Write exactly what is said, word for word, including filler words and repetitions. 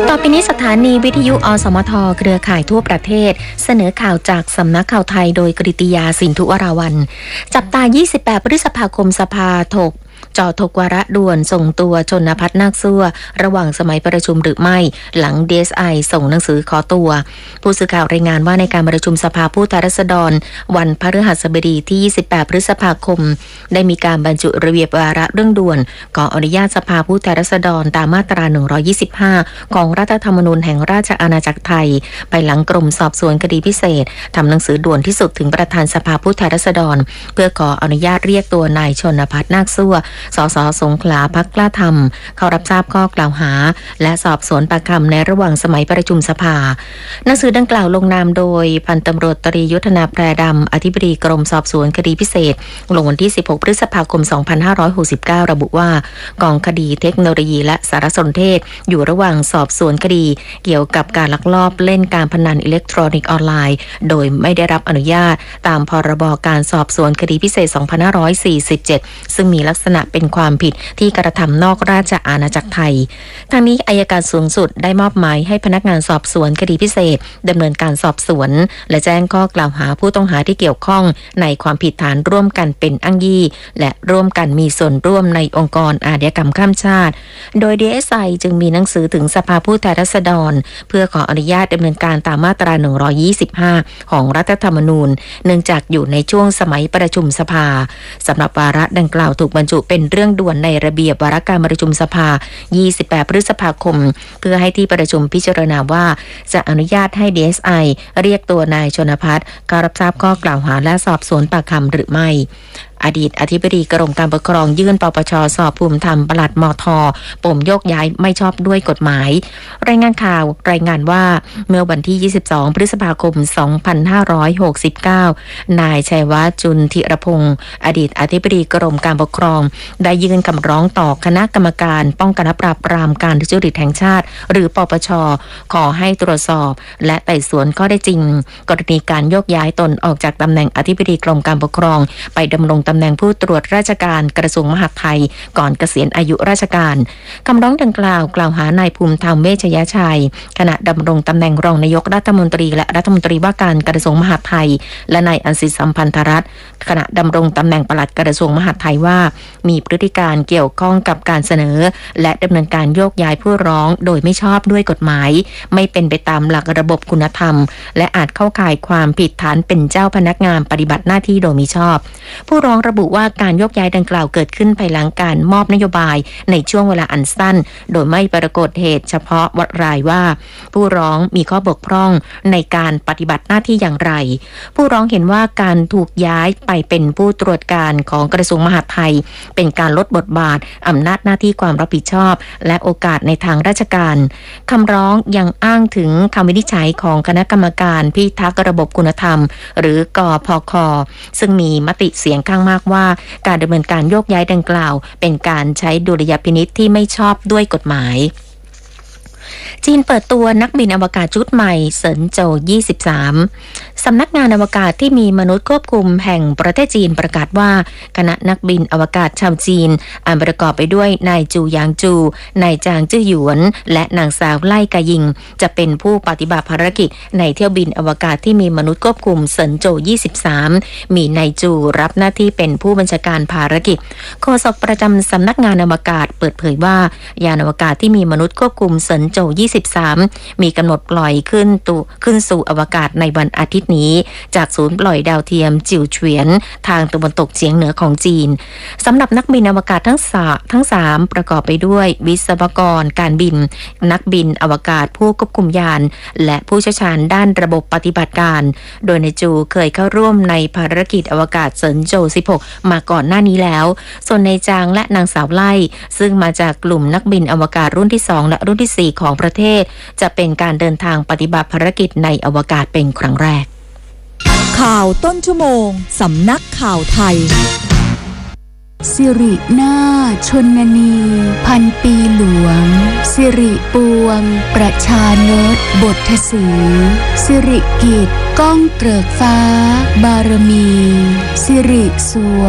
ต่อไปนี้สถานีวิทยุอสมทเครือข่ายทั่วประเทศเสนอข่าวจากสำนักข่าวไทยโดยกฤติยาสินธุวราวัลย์จับตายี่สิบแปดพฤษภาคมสภาถกจอถกวาระด่วนส่งตัวชนภัทรนาคซั่วระหว่างสมัยประชุมหรือไม่หลัง ดี เอส ไอ ส่งหนังสือขอตัวผู้สื่อข่าวรายงานว่าในการประชุมสภาผู้แทนราษฎรวันพฤหัสบดีที่ยี่สิบแปดพฤษภาคมได้มีการบรรจุระเบียบวาระเรื่องด่วนขออนุญาตสภาผู้แทนราษฎรตามมาตราหนึ่งร้อยยี่สิบห้าของรัฐธรรมนูญแห่งราชอาณาจักรไทยภายหลังกรมสอบสวนคดีพิเศษทำหนังสือด่วนที่สุดถึงประธานสภาผู้แทนราษฎรเพื่อขออนุญาตเรียกตัวนายชนภัทรนาคซั่วสสสงขลาพรรคกล้าธรรมเข้ารับทราบข้อกล่าวหาและสอบสวนปากคำในระหว่างสมัยประชุมสภาหนังสือดังกล่าวลงนามโดยพันตำรวจตรียุทธนาแพรดำอธิบดีกรมสอบสวนคดีพิเศษลงวันที่สิบหกพฤษภาคมสองพันห้าร้อยหกสิบเก้าระบุว่ากองคดีเทคโนโลยีและสารสนเทศอยู่ระหว่างสอบสวนคดีเกี่ยวกับการลักลอบเล่นการพนันอิเล็กทรอนิกส์ออนไลน์โดยไม่ได้รับอนุญาตตามพรบการสอบสวนคดีพิเศษสองพันห้าร้อยสี่สิบเจ็ดซึ่งมีลักษณะเป็นความผิดที่กระทำนอกราชอาณาจักรไทยทางนี้อัยการสูงสุดได้มอบหมายให้พนักงานสอบสวนคดีพิเศษดำเนินการสอบสวนและแจ้งข้อกล่าวหาผู้ต้องหาที่เกี่ยวข้องในความผิดฐานร่วมกันเป็นอ้างยี่และร่วมกันมีส่วนร่วมในองค์กรอาชญากรรมข้ามชาติโดย ดี เอส ไอ จึงมีหนังสือถึงสภาผู้แทนราษฎรเพื่อขออนุญาตดำเนินการตามมาตราหนึ่งร้อยยี่สิบห้าของรัฐธรรมนูญเนื่องจากอยู่ในช่วงสมัยประชุมสภาสำหรับวาระดังกล่าวถูกบรรจุเป็นเรื่องด่วนในระเบียบวาระการประชุมสภายี่สิบแปดพฤษภาคมเพื่อให้ที่ประชุมพิจารณาว่าจะอนุญาตให้ ดี เอส ไอ เรียกตัวนายชนภัทรเข้ารับทราบข้อกล่าวหาและสอบสวนปากคำหรือไม่อดีตอธิบดีกรมการปกครองยื่นปปช.สอบภูมิธรรมปลัดมท.ปมโยกย้ายไม่ชอบด้วยกฎหมายรายงานข่าวรายงานว่าเมื่อวันที่ยี่สิบสองพฤษภาคมสองพันห้าร้อยหกสิบเก้านายชัยวัฒน์จุนธิรพงศ์อดีตอธิบดีกรมการปกครองได้ยื่นคำร้องต่อคณะกรรมการป้องกันและปราบปรามการทุจริตแห่งชาติหรือปปช.ขอให้ตรวจสอบและไต่สวนข้อได้จริงกรณีการโยกย้ายตนออกจากตำแหน่งอธิบดีกรมการปกครองไปดำรงตำแหน่งผู้ตรวจราชการกระทรวงมหาดไทยก่อนเกษียณอายุราชการคำร้องดังกล่าวกล่าวหานายภูมิธรรมเวชยชัยขณะดำรงตำแหน่งรองนายกรัฐมนตรีและรัฐมนตรีว่าการกระทรวงมหาดไทยและนายอันสิทธิสัมพันธรัตน์ขณะดำรงตำแหน่งปลัดกระทรวงมหาดไทยว่ามีพฤติการเกี่ยวข้องกับการเสนอและดำเนินการโยกย้ายผู้ร้องโดยไม่ชอบด้วยกฎหมายไม่เป็นไปตามหลักระบบคุณธรรมและอาจเข้าข่ายความผิดฐานเป็นเจ้าพนักงานปฏิบัติหน้าที่โดยมิชอบผู้ร้องระบุว่าการโยกย้ายดังกล่าวเกิดขึ้นภายหลังการมอบนโยบายในช่วงเวลาอันสั้นโดยไม่ปรากฏเหตุเฉพาะวัดรายว่าผู้ร้องมีข้อบกพร่องในการปฏิบัติหน้าที่อย่างไรผู้ร้องเห็นว่าการถูกย้ายไปเป็นผู้ตรวจการของกระทรวงมหาดไทยเป็นการลดบทบาทอำนาจหน้าที่ความรับผิดชอบและโอกาสในทางราชการคำร้องยังอ้างถึงคำวินิจฉัยของคณะกรรมการพิทักษ์ระบบคุณธรรมหรือกพค.ซึ่งมีมติเสียงข้างมากว่าการดำเนินการโยกย้ายดังกล่าวเป็นการใช้ดุลยพินิจที่ไม่ชอบด้วยกฎหมายจีนเปิดตัวนักบินอวกาศชุดใหม่เซินโจวยี่สิบสามสำนักงานอวกาศที่มีมนุษย์ควบคุมแห่งประเทศจีนประกาศว่าคณะนักบินอวกาศชาวจีนอันประกอบไปด้วยนายจูหยางจูนายจางจื้อหยวนและนางสาวไล่กายิงจะเป็นผู้ปฏิบัติภารกิจในเที่ยวบินอวกาศที่มีมนุษย์ควบคุมเซินโจวยี่สิบสามมีนายจูรับหน้าที่เป็นผู้บัญชาการภารกิจโฆษกประจำสำนักงานอวกาศเปิดเผยว่ายานอวกาศที่มีมนุษย์ควบคุมเซินโจวยี่สิบสามมีกำหนดปล่อยขึ้นตุขึ้นสู่อวกาศในวันอาทิตย์นี้จากศูนย์ปล่อยดาวเทียมจิ๋วเฉวียนทางตะวันตกเฉียงเหนือของจีนสำหรับนักบินอวกาศทั้งสามทั้งสามประกอบไปด้วยวิศวกรการบินนักบินอวกาศผู้ควบคุมยานและผู้เชี่ยวชาญด้านระบบปฏิบัติการโดยนายจูเคยเข้าร่วมในภารกิจอวกาศเซินโจวสิบหกมาก่อนหน้านี้แล้วส่วนนายจางและนางสาวไล่ซึ่งมาจากกลุ่มนักบินอวกาศรุ่นที่สองและรุ่นที่สี่ของประเทศจะเป็นการเดินทางปฏิบัติภารกิจในอวกาศเป็นครั้งแรกข่าวต้นชั่วโมงสำนักข่าวไทยสิรินาชนนีพันปีหลวงสิริปวงประชานตบทสีสิริกิจก้องเกริกฟ้าบารมีสิริสว